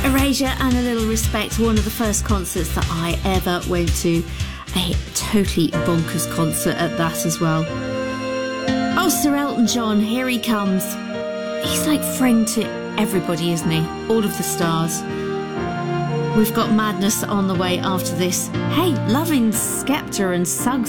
Erasure and A Little Respect, one of the first concerts that I ever went to. A totally bonkers concert at that as well. Oh, Sir Elton John, here he comes. He's like friend to everybody, isn't he? All of the stars. We've got Madness on the way after this. Hey, loving Skepta and Suggs